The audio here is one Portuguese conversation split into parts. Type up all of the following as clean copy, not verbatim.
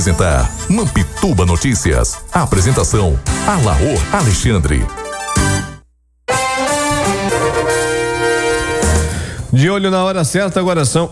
apresentar Mampituba Notícias. A apresentação: Alaor Alexandre. De olho na hora certa, agora são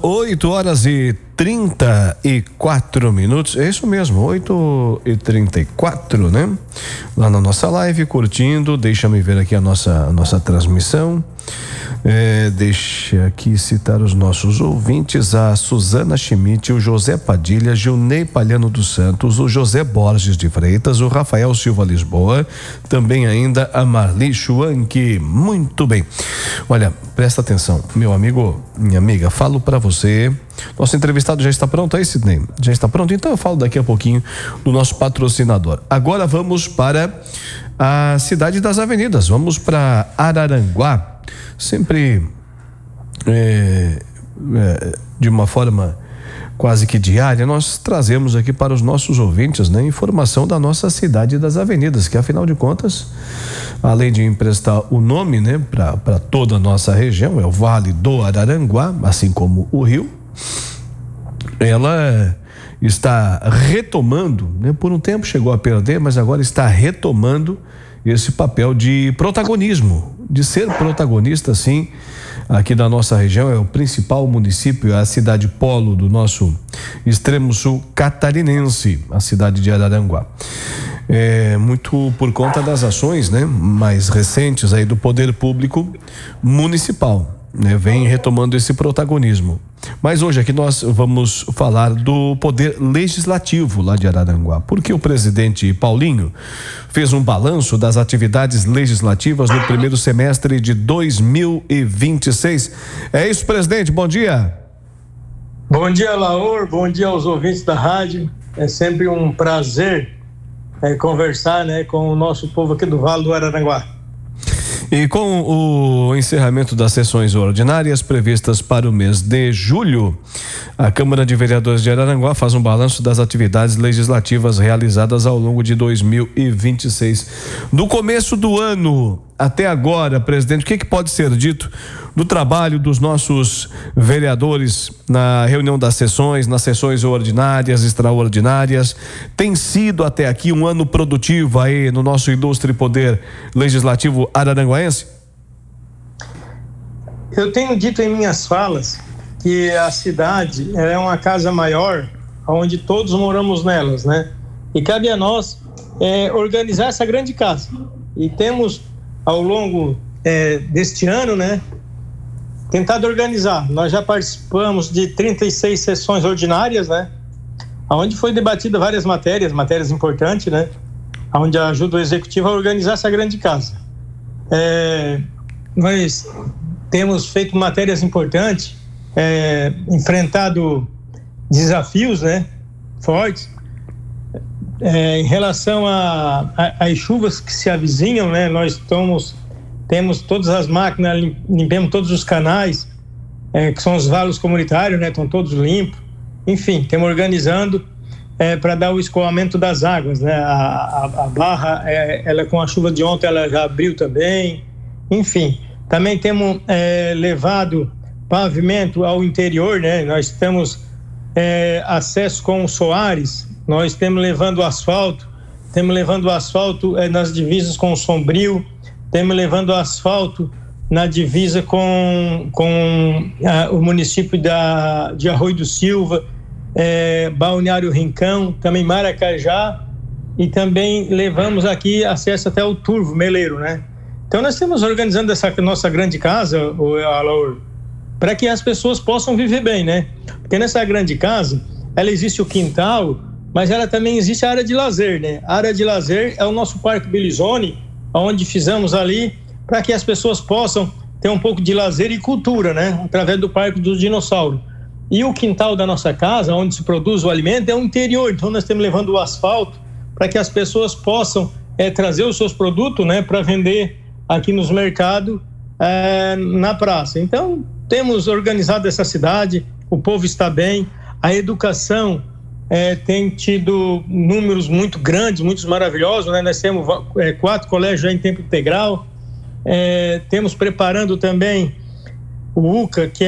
8h34. É isso mesmo, 8h34, né? Lá na nossa live, curtindo. Deixa-me ver aqui a nossa transmissão. Deixa aqui citar os nossos ouvintes: a Suzana Schmidt, o José Padilha, Gilney Palhano dos Santos, o José Borges de Freitas, o Rafael Silva Lisboa, também ainda a Marli Schwank. Muito bem. Olha, presta atenção, meu amigo, minha amiga, falo para você. Nosso entrevistado já está pronto aí, Sidney? Já está pronto? Então eu falo daqui a pouquinho do nosso patrocinador. Agora vamos para a Cidade das Avenidas, vamos para Araranguá. Sempre de uma forma quase que diária, nós trazemos aqui para os nossos ouvintes, né, informação da nossa Cidade das Avenidas, que afinal de contas, além de emprestar o nome, né, para toda a nossa região, é o Vale do Araranguá, assim como o rio. Ela está retomando, né, por um tempo chegou a perder, mas agora está retomando esse papel de protagonismo, de ser protagonista, sim, aqui da nossa região. É o principal município, é a cidade polo do nosso extremo sul catarinense, a cidade de Araranguá. Muito por conta das ações, né, mais recentes aí do poder público municipal, né, vem retomando esse protagonismo. Mas hoje aqui nós vamos falar do poder legislativo lá de Araranguá, porque o presidente Paulinho fez um balanço das atividades legislativas no primeiro semestre de 2026. É isso, presidente, bom dia. Bom dia, Laor, bom dia aos ouvintes da rádio. É sempre um prazer conversar, né, com o nosso povo aqui do Vale do Araranguá. E com o encerramento das sessões ordinárias previstas para o mês de julho, a Câmara de Vereadores de Araranguá faz um balanço das atividades legislativas realizadas ao longo de 2026. Do começo do ano até agora, presidente, o que pode ser dito do trabalho dos nossos vereadores na reunião das sessões, nas sessões ordinárias, extraordinárias? Tem sido até aqui um ano produtivo aí no nosso ilustre poder legislativo araranguaense? Eu tenho dito em minhas falas que a cidade é uma casa maior, onde todos moramos nelas, né? E cabe a nós organizar essa grande casa. E temos, ao longo deste ano, né, tentado organizar. Nós já participamos de 36 sessões ordinárias, né, onde foi debatida várias matérias importantes, né, onde ajuda o executivo a organizar essa grande casa. Nós temos feito matérias importantes, enfrentado desafios, né, fortes, em relação às chuvas que se avizinham, né, nós temos todas as máquinas, limpamos todos os canais, que são os valos comunitários, né? Estão todos limpos. Enfim, estamos organizando para dar o escoamento das águas, né? A barra, ela com a chuva de ontem, ela já abriu também. Enfim, também temos levado pavimento ao interior, né? Nós temos acesso com o Soares, nós estamos levando asfalto nas divisas com o Sombrio, estamos levando asfalto na divisa com o município de Arroio do Silva, Balneário Rincão, também Maracajá, e também levamos aqui acesso até o Turvo, Meleiro, né? Então nós estamos organizando essa nossa grande casa, para que as pessoas possam viver bem, né? Porque nessa grande casa, ela existe o quintal, mas ela também existe a área de lazer, né? A área de lazer é o nosso Parque Belizone, onde fizemos ali para que as pessoas possam ter um pouco de lazer e cultura, né? Através do Parque do Dinossauro. E o quintal da nossa casa, onde se produz o alimento, é o interior. Então nós estamos levando o asfalto para que as pessoas possam trazer os seus produtos, né, para vender aqui nos mercados, na praça. Então temos organizado essa cidade, o povo está bem, a educação tem tido números muito grandes, muito maravilhosos, né? Nós temos 4 colégios já em tempo integral, temos preparando também o UCA, que